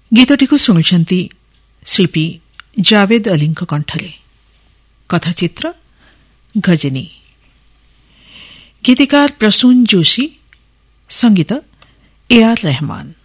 ଗୀତଟିକୁ ଶୁଣୁଛନ୍ତି ଶିଳ୍ପୀ ଜାଭେଦ ଅଲିଙ୍କ କଣ୍ଠରେ। କଥାଚିତ୍ର ଗଜନୀ, ଗୀତିକାର ପ୍ରସୂନ ଯୋଶୀ, ସଂଗୀତ AR रहमान।